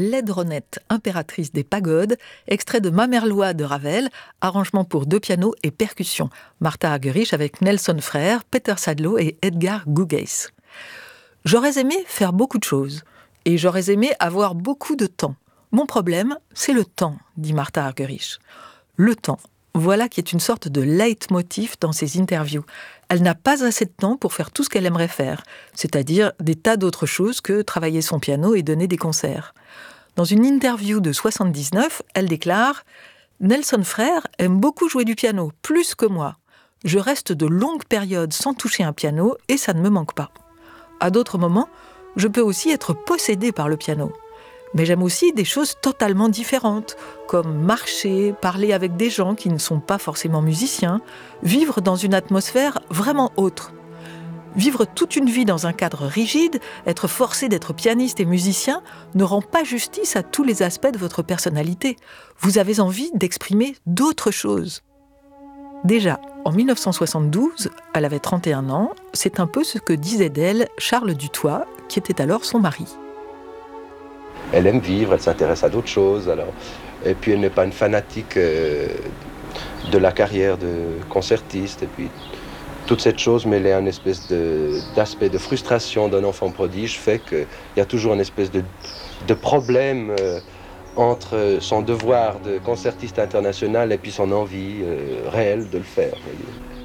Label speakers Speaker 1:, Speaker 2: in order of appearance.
Speaker 1: Laidronette, impératrice des pagodes, extrait de Mamerlois de Ravel, arrangement pour 2 pianos et percussions. Martha Argerich avec Nelson Frère, Peter Sadlo et Edgar Gugeis. J'aurais aimé faire beaucoup de choses, et j'aurais aimé avoir beaucoup de temps. Mon problème, c'est le temps, dit Martha Argerich. Le temps, voilà qui est une sorte de leitmotiv dans ses interviews. Elle n'a pas assez de temps pour faire tout ce qu'elle aimerait faire, c'est-à-dire des tas d'autres choses que travailler son piano et donner des concerts. Dans une interview de 1979, elle déclare « Nelson Frère aime beaucoup jouer du piano, plus que moi. Je reste de longues périodes sans toucher un piano et ça ne me manque pas. À d'autres moments, je peux aussi être possédée par le piano. Mais j'aime aussi des choses totalement différentes, comme marcher, parler avec des gens qui ne sont pas forcément musiciens, vivre dans une atmosphère vraiment autre. Vivre toute une vie dans un cadre rigide, être forcé d'être pianiste et musicien, ne rend pas justice à tous les aspects de votre personnalité. Vous avez envie d'exprimer d'autres choses. » Déjà, en 1972, elle avait 31 ans, c'est un peu ce que disait d'elle Charles Dutoit, qui était alors son mari.
Speaker 2: Elle aime vivre, elle s'intéresse à d'autres choses, alors. Et puis elle n'est pas une fanatique de la carrière de concertiste. Et puis toute cette chose mêlée à une espèce d'aspect de frustration d'un enfant prodige fait qu'il y a toujours une espèce de problème entre son devoir de concertiste international et puis son envie réelle de le faire.